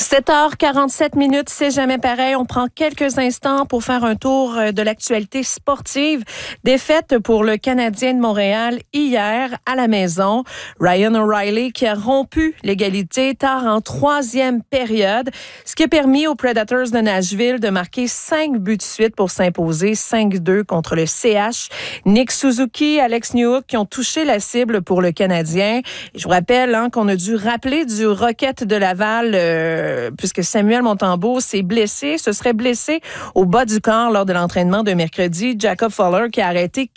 7h47, c'est jamais pareil. On prend quelques instants pour faire un tour de l'actualité sportive. Défaite pour le Canadien de Montréal hier à la maison. Ryan O'Reilly qui a rompu l'égalité tard en troisième période, ce qui a permis aux Predators de Nashville de marquer 5 buts de suite pour s'imposer 5-2 contre le CH. Nick Suzuki, Alex Newhook qui ont touché la cible pour le Canadien. Et je vous rappelle qu'on a dû rappeler du Rocket de Laval puisque Samuel Montembeault se serait blessé au bas du corps lors de l'entraînement de mercredi. Jacob Fowler qui a arrêté